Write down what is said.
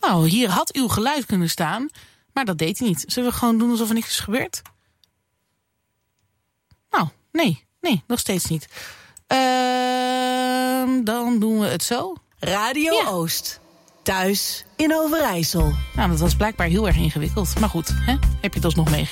Nou, hier had uw geluid kunnen staan, maar dat deed hij niet. Zullen we gewoon doen alsof er niks is gebeurd? Nou, nee, nog steeds niet. Dan doen we het zo. Radio Oost. Thuis in Overijssel. Nou, dat was blijkbaar heel erg ingewikkeld. Maar goed, heb je het alsnog meegekregen?